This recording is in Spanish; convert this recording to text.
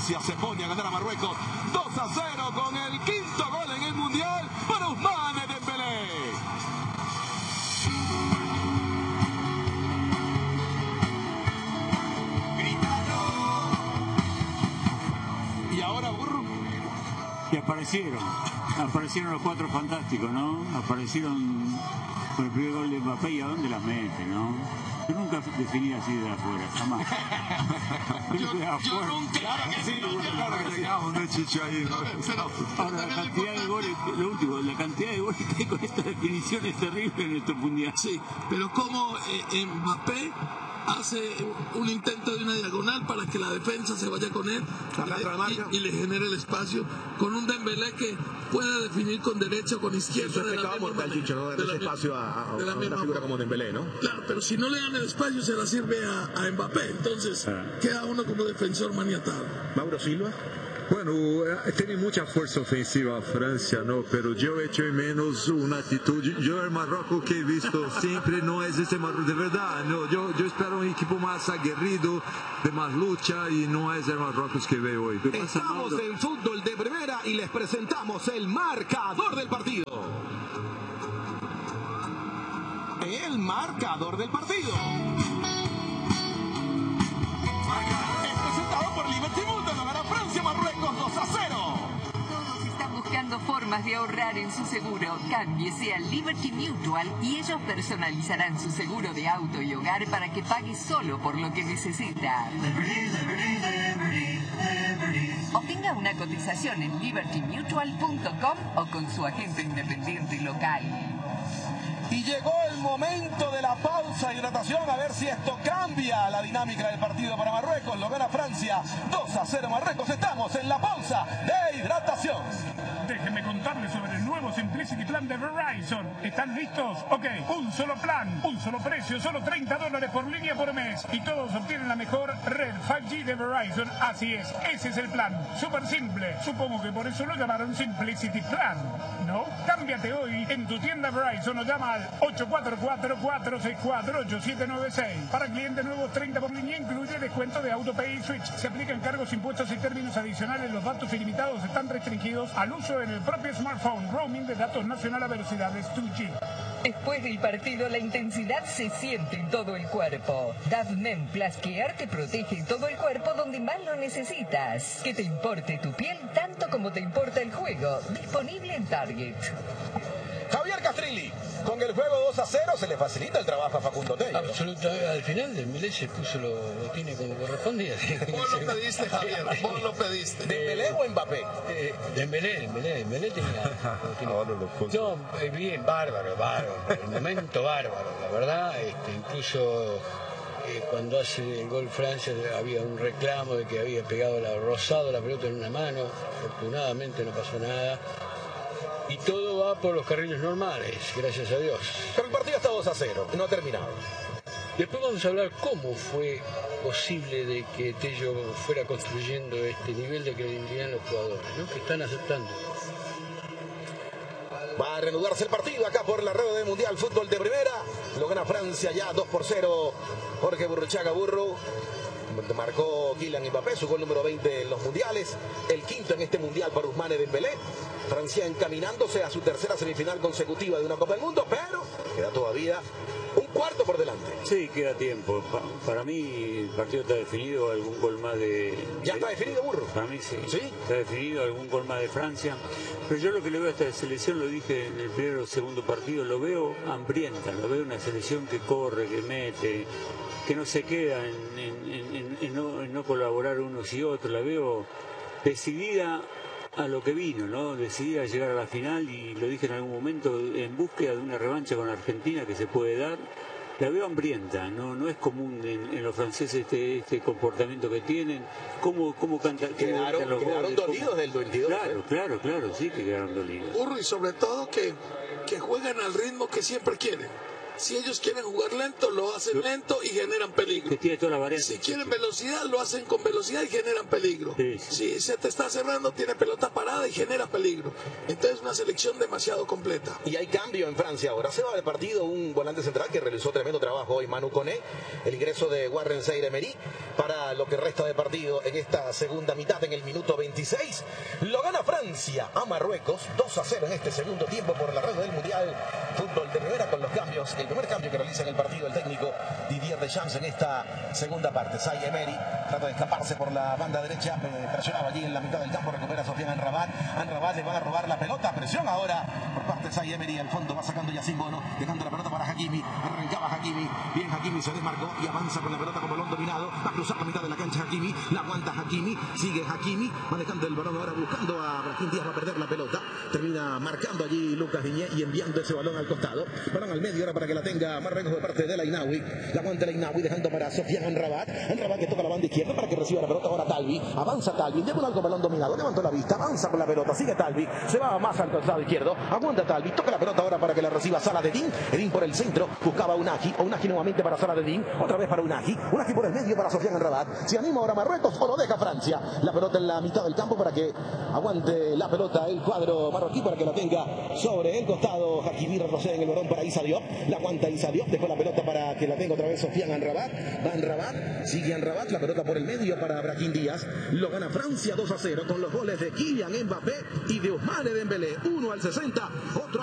Francia se pone a ganar a Marruecos 2-0 con el quinto gol en el Mundial para Ousmane Dembélé. Y ahora, Burro. Y aparecieron los cuatro fantásticos, ¿no? Aparecieron con el primer gol de Mbappé y a dónde las mete, ¿no? Yo nunca definí así de afuera, jamás. Yo nunca. Claro que sí, claro que sí. Ahora, la cantidad de goles, lo último, la cantidad de goles que hay con esta definición es terrible en estos mundiales. Sí, pero como Mbappé hace un intento de una diagonal para que la defensa se vaya con él y le genere el espacio con un Dembélé que puede definir con derecha o con izquierda. Eso es pecado mortal, Chicho, no darle espacio a una figura como Dembélé, ¿no? Claro, pero si no le dan el espacio se la sirve a Mbappé, entonces queda uno como defensor maniatado. Mauro Silva. Bueno, tiene mucha fuerza ofensiva Francia, ¿no? Pero yo echo de menos una actitud. Yo el Marruecos que he visto siempre no es ese Marruecos, de verdad. No, yo espero un equipo más aguerrido, de más lucha, y no es el Marruecos que veo hoy. Estamos en Fútbol de Primera y les presentamos el marcador del partido. El marcador del partido. Es presentado por Liberty Mutual. Ganará Francia, Marruecos 2-0. Todos están buscando formas de ahorrar en su seguro. Cámbiese a Liberty Mutual y ellos personalizarán su seguro de auto y hogar para que pague solo por lo que necesita. Obtenga una cotización en libertymutual.com o con su agente independiente local. Y llegó el momento de la pausa de hidratación, a ver si esto cambia la dinámica del partido para Marruecos. Lo gana Francia 2-0 Marruecos. Estamos en la pausa de hidratación. Déjenme contarles sobre el nuevo Simplicity Plan de Verizon. ¿Están listos? Ok, un solo plan, un solo precio, solo $30 por línea por mes. Y todos obtienen la mejor red 5G de Verizon. Así es, ese es el plan. Súper simple. Supongo que por eso lo llamaron Simplicity Plan, ¿no? Cámbiate hoy en tu tienda Verizon o llama al 844-464-8796. Para clientes nuevos, 30 por línea, incluye descuento de AutoPay y Switch. Se aplican cargos, impuestos y términos adicionales. Los datos ilimitados están restringidos al uso en el propio smartphone. Roaming de datos nacional a velocidades 2G. Después del partido, la intensidad se siente en todo el cuerpo. Davnen Plus Care te protege todo el cuerpo donde más lo necesitas. Que te importe tu piel tanto como te importa el juego. Disponible en Target. Javier Castrilli, con el juego 2-0 se le facilita el trabajo a Facundo Tello. Absolutamente, al final Dembélé se puso lo tiene como correspondía. Vos lo pediste, Javier, vos lo pediste. ¿Dembélé o Mbappé? Dembélé tenía... No, bien, bárbaro, el momento bárbaro, la verdad, incluso... cuando hace el gol Francia había un reclamo de que había pegado rozado la pelota en una mano. Afortunadamente no pasó nada. Y todo va por los carriles normales, gracias a Dios. Pero el partido está 2-0, no ha terminado. Después vamos a hablar cómo fue posible de que Tello fuera construyendo este nivel de credibilidad en los jugadores, ¿no? Que están aceptando. Va a reanudarse el partido acá por la red de Mundial Fútbol de Primera. Lo gana Francia ya 2-0. Jorge Burruchaga Burro. Marcó Kylian Mbappé, su gol número 20 en los mundiales. El quinto en este mundial para Ousmane Dembélé. Francia encaminándose a su tercera semifinal consecutiva de una Copa del Mundo, pero queda todavía un cuarto por delante. Sí, queda tiempo. Para mí el partido está definido, algún gol más de... ¿Ya está definido, Burro? Para mí sí. ¿Sí? Está definido, algún gol más de Francia. Pero yo lo que le veo a esta selección, lo dije en el primero o segundo partido, lo veo hambrienta, lo veo una selección que corre, que mete, que no se queda en no colaborar unos y otros. La veo decidida a lo que vino, ¿no? Decidida a llegar a la final, y lo dije en algún momento, en búsqueda de una revancha con Argentina que se puede dar. La veo hambrienta, no es común en los franceses este comportamiento que tienen. ¿Cómo cantan? Quedaron dolidos del 22. Claro, sí que quedaron dolidos. Burro, y sobre todo que juegan al ritmo que siempre quieren. Si ellos quieren jugar lento, lo hacen lento y generan peligro. Que tiene toda la variante. Si quieren velocidad, lo hacen con velocidad y generan peligro. Sí. Si se te está cerrando, tiene pelota parada y genera peligro. Entonces, una selección demasiado completa. Y hay cambio en Francia ahora. Se va del partido un volante central que realizó tremendo trabajo hoy, Manu Koné. El ingreso de Warren Zaïre-Emery para lo que resta de partido en esta segunda mitad, en el minuto 26. Lo gana Francia a Marruecos 2-0 en este segundo tiempo por la red del Mundial Fútbol de Primera, con los cambios. El primer cambio que realiza en el partido el técnico Didier Deschamps en esta segunda parte. Zaïre-Emery trata de escaparse por la banda derecha, presionaba allí en la mitad del campo, recupera Sofiane Amrabat. Amrabat le va a robar la pelota, presión ahora por parte de Zaïre-Emery. Al fondo va sacando Yacine Bono, dejando la pelota para Hakimi. Arrancaba Hakimi, bien Hakimi se desmarcó y avanza con la pelota con balón dominado. Va a cruzar la mitad de la cancha Hakimi, la aguanta Hakimi, sigue Hakimi, manejando el balón ahora, buscando a Brahim Díaz, va a perder la pelota. Termina marcando allí Lucas Digne y enviando ese balón al costado. Balón al medio ahora para que la tenga Marruecos de parte de El Ainaoui. La aguanta El Ainaoui dejando para Sofiane Amrabat. Amrabat que toca la banda izquierda para que reciba la pelota ahora Talbi. Avanza Talbi, llega un alto balón dominado, levantó la vista, avanza con la pelota, sigue Talbi, se va más al costado izquierdo, aguanta Talbi, toca la pelota ahora para que la reciba Saladin. Edin por el centro, buscaba Unagi nuevamente para Saladin, otra vez para Unagi por el medio para Sofiane Amrabat. Se anima ahora Marruecos o lo deja Francia. La pelota en la mitad del campo para que aguante la pelota el cuadro marroquí, para que la tenga sobre el costado. Hakimi retrocede en el balón para Issa Diop, la aguanta Issa Diop, dejó la pelota para que la tenga otra vez Sofiane Amrabat. Va Amrabat, sigue Amrabat, la pelota por el medio para Brahim Díaz. Lo gana Francia 2-0 con los goles de Kylian Mbappé y de Ousmane Dembélé. 1 al 60, otro